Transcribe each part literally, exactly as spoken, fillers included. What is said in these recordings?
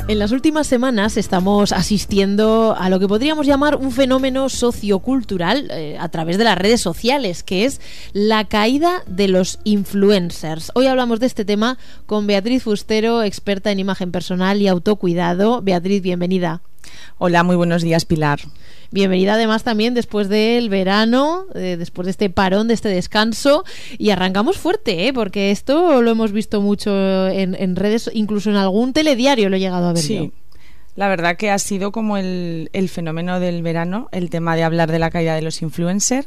En las últimas semanas estamos asistiendo a lo que podríamos llamar un fenómeno sociocultural eh, a través de las redes sociales, que es la caída de los influencers. Hoy hablamos de este tema con Beatriz Fustero, experta en imagen personal y autocuidado. Beatriz, bienvenida. Hola, muy buenos días, Pilar. Bienvenida además también después del verano, eh, después de este parón, de este descanso, y arrancamos fuerte, ¿eh? Porque esto lo hemos visto mucho en, en redes, incluso en algún telediario lo he llegado a ver. Sí, yo. La verdad que ha sido como el, el fenómeno del verano, el tema de hablar de la caída de los influencers,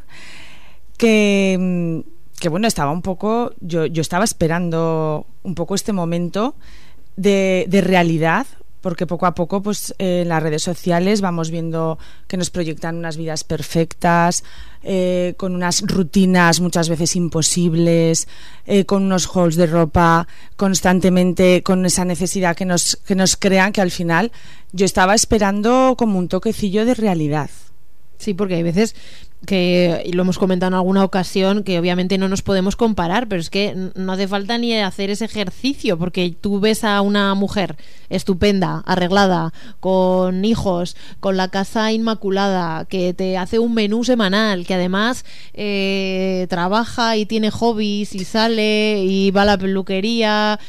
que, que bueno, estaba un poco, yo, yo estaba esperando un poco este momento de, de realidad, porque poco a poco pues eh, en las redes sociales vamos viendo que nos proyectan unas vidas perfectas, eh, con unas rutinas muchas veces imposibles, eh, con unos hauls de ropa constantemente, con esa necesidad que nos, que nos crean, que al final yo estaba esperando como un toquecillo de realidad. Sí, porque hay veces que, y lo hemos comentado en alguna ocasión, que obviamente no nos podemos comparar, pero es que no hace falta ni hacer ese ejercicio, porque tú ves a una mujer estupenda, arreglada, con hijos, con la casa inmaculada, que te hace un menú semanal, que además eh, trabaja y tiene hobbies y sale y va a la peluquería,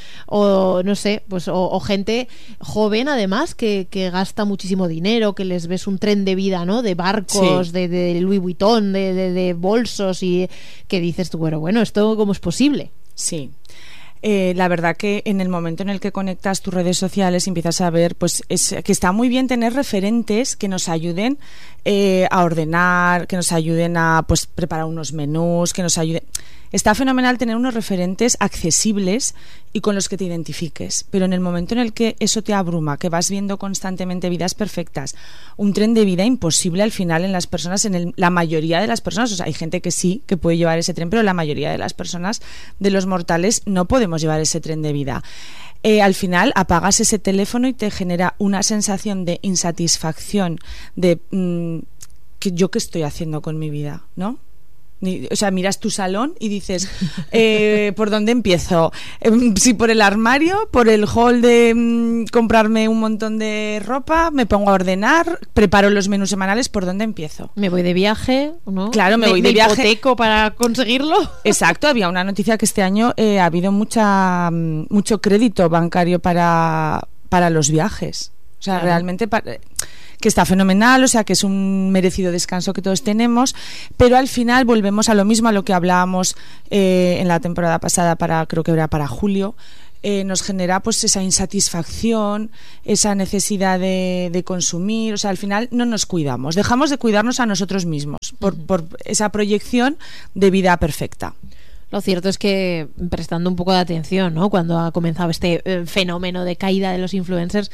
o no sé, pues o, o gente joven además que, que gasta muchísimo dinero, que les ves un tren de vida, ¿no? De barcos, sí. de, de Louis Vuitton, De, de, de bolsos, y que dices tú, bueno, bueno, ¿esto cómo es posible? Sí. Eh, la verdad que en el momento en el que conectas tus redes sociales empiezas a ver pues es, que está muy bien tener referentes que nos ayuden eh, a ordenar, que nos ayuden a pues preparar unos menús, que nos ayuden. Está fenomenal tener unos referentes accesibles y con los que te identifiques, pero en el momento en el que eso te abruma, que vas viendo constantemente vidas perfectas, un tren de vida imposible al final en las personas, en el, la mayoría de las personas, o sea, hay gente que sí, que puede llevar ese tren, pero la mayoría de las personas, de los mortales, no podemos llevar ese tren de vida. Eh, al final apagas ese teléfono y te genera una sensación de insatisfacción, de mmm, que yo qué estoy haciendo con mi vida, ¿no? Ni, o sea, miras tu salón y dices, eh, ¿por dónde empiezo? Eh, si por el armario, por el hall de mmm, comprarme un montón de ropa, me pongo a ordenar, preparo los menús semanales, ¿por dónde empiezo? Me voy de viaje, ¿no? Claro, me, me voy de me viaje. hipoteco para conseguirlo. Exacto, había una noticia que este año eh, ha habido mucha mucho crédito bancario para, para los viajes. O sea, claro. realmente... Para, que está fenomenal, o sea que es un merecido descanso que todos tenemos, pero al final volvemos a lo mismo, a lo que hablábamos eh, en la temporada pasada, para creo que era para julio, eh, nos genera pues esa insatisfacción, esa necesidad de, de consumir, o sea, al final no nos cuidamos, dejamos de cuidarnos a nosotros mismos por, uh-huh. por esa proyección de vida perfecta. Lo cierto es que, prestando un poco de atención, ¿no?, cuando ha comenzado este eh, fenómeno de caída de los influencers,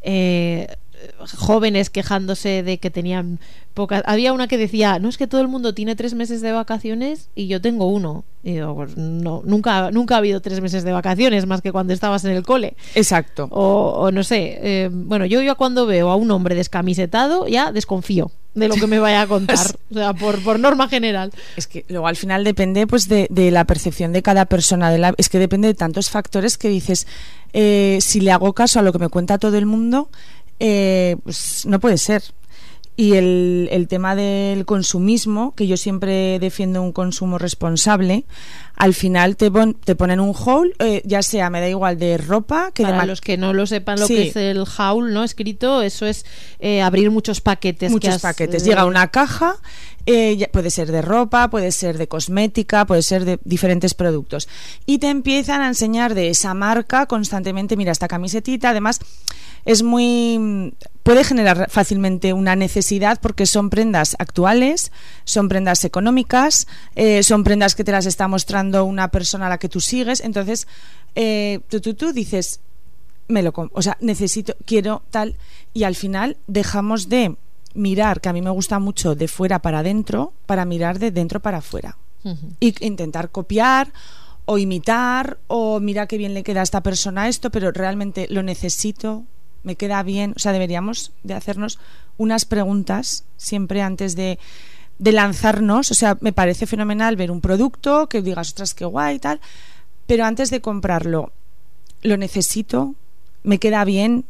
eh, jóvenes quejándose de que tenían pocas. Había una que decía, no, es que todo el mundo tiene tres meses de vacaciones y yo tengo uno. Y digo, pues no, nunca, nunca ha habido tres meses de vacaciones más que cuando estabas en el cole. Exacto. O, o no sé, eh, bueno, yo ya cuando veo a un hombre descamisetado ya desconfío de lo que me vaya a contar, o sea, por, por norma general. Es que luego al final depende pues de, de la percepción de cada persona, de la, es que depende de tantos factores que dices, eh, si le hago caso a lo que me cuenta todo el mundo, eh, pues no puede ser. Y el, el tema del consumismo, que yo siempre defiendo un consumo responsable, al final te, pon, te ponen un haul, eh, ya sea, me da igual, de ropa que para de... los que no lo sepan lo sí. que es el haul, ¿no?, escrito, eso es eh, abrir muchos paquetes. Muchos que has, paquetes. Eh... Llega una caja, eh, puede ser de ropa, puede ser de cosmética, puede ser de diferentes productos. Y te empiezan a enseñar de esa marca constantemente, mira, esta camisetita, además... es muy... puede generar fácilmente una necesidad porque son prendas actuales, son prendas económicas, eh, son prendas que te las está mostrando una persona a la que tú sigues, entonces eh, tú, tú, tú dices, me lo o sea, necesito, quiero tal, y al final dejamos de mirar, que a mí me gusta mucho de fuera para adentro, para mirar de dentro para afuera. Uh-huh. Y intentar copiar o imitar, o mira qué bien le queda a esta persona esto, pero realmente lo necesito, me queda bien. O sea, deberíamos de hacernos unas preguntas siempre antes de, de lanzarnos. O sea, me parece fenomenal ver un producto que digas, ostras, qué guay y tal, pero antes de comprarlo, lo necesito, me queda bien,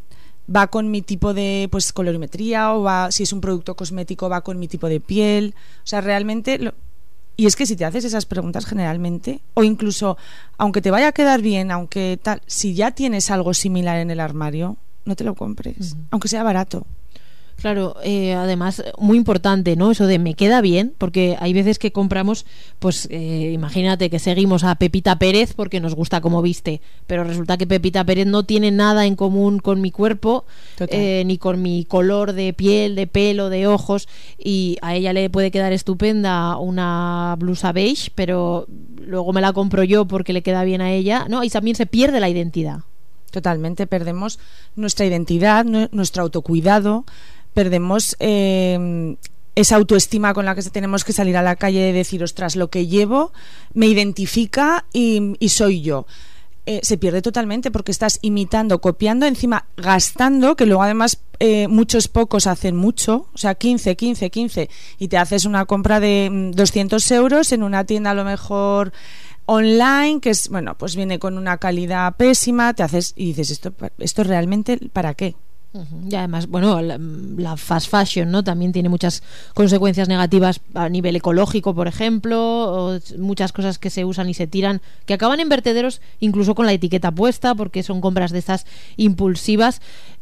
va con mi tipo de pues colorimetría, o va, si es un producto cosmético, va con mi tipo de piel. O sea, realmente lo, y es que si te haces esas preguntas generalmente, o incluso aunque te vaya a quedar bien, aunque tal, si ya tienes algo similar en el armario, no te lo compres, uh-huh. aunque sea barato. Claro, eh, además, muy importante, ¿no? Eso de me queda bien, porque hay veces que compramos, pues eh, imagínate que seguimos a Pepita Pérez porque nos gusta cómo viste, pero resulta que Pepita Pérez no tiene nada en común con mi cuerpo, eh, ni con mi color de piel, de pelo, de ojos, y a ella le puede quedar estupenda una blusa beige, pero luego me la compro yo porque le queda bien a ella, ¿no? Y también se pierde la identidad. Totalmente, perdemos nuestra identidad, nuestro autocuidado, perdemos eh, esa autoestima con la que tenemos que salir a la calle de decir, ostras, lo que llevo me identifica y, y soy yo. Eh, se pierde totalmente porque estás imitando, copiando, encima gastando, que luego además eh, muchos pocos hacen mucho, o sea, quince, quince, quince, y te haces una compra de doscientos euros en una tienda a lo mejor online, que es, bueno, pues viene con una calidad pésima, te haces y dices, esto, esto realmente, ¿para qué? Uh-huh. Y además, bueno, la, la fast fashion, ¿no? También tiene muchas consecuencias negativas a nivel ecológico, por ejemplo, o muchas cosas que se usan y se tiran, que acaban en vertederos incluso con la etiqueta puesta, porque son compras de estas impulsivas.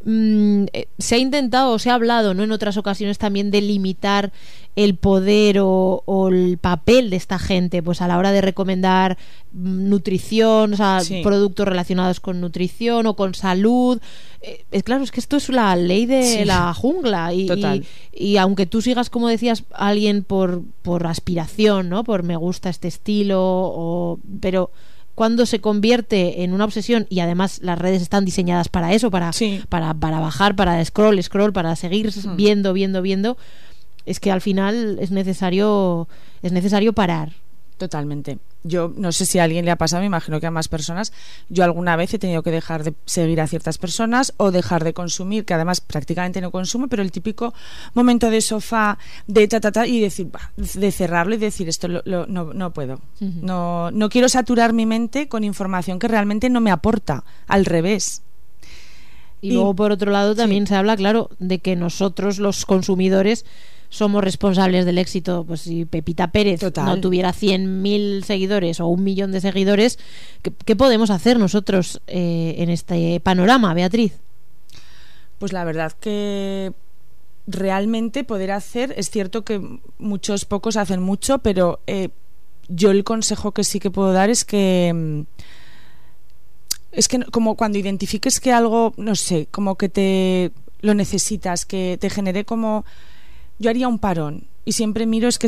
Mm, eh, se ha intentado o se ha hablado, ¿no?, en otras ocasiones también de limitar el poder o, o el papel de esta gente, pues a la hora de recomendar nutrición, o sea, sí. productos relacionados con nutrición o con salud. Eh, es claro, es que esto es la ley de sí. la jungla y, y, y aunque tú sigas, como decías, a alguien por, por aspiración, ¿no?, por me gusta este estilo, o, pero cuando se convierte en una obsesión, y además las redes están diseñadas para eso, para, sí. para, para bajar, para scroll, scroll, para seguir mm. viendo, viendo, viendo, es que al final es necesario es necesario parar. Totalmente. Yo no sé si a alguien le ha pasado, me imagino que a más personas. Yo alguna vez he tenido que dejar de seguir a ciertas personas o dejar de consumir, que además prácticamente no consumo, pero el típico momento de sofá, de ta, ta, ta, y decir, bah, de cerrarlo y decir, esto lo, lo, no, no puedo. Uh-huh. No, no quiero saturar mi mente con información que realmente no me aporta, al revés. Y, y luego, por otro lado, también sí. se habla, claro, de que nosotros, los consumidores, somos responsables del éxito. Pues si Pepita Pérez Total. no tuviera cien mil seguidores o un millón de seguidores, ¿qué, qué podemos hacer nosotros eh, en este panorama, Beatriz? Pues la verdad que realmente poder hacer, es cierto que muchos pocos hacen mucho, pero eh, yo el consejo que sí que puedo dar es que es que como cuando identifiques que algo, no sé, como que te lo necesitas, que te genere como... Yo haría un parón y siempre miro es que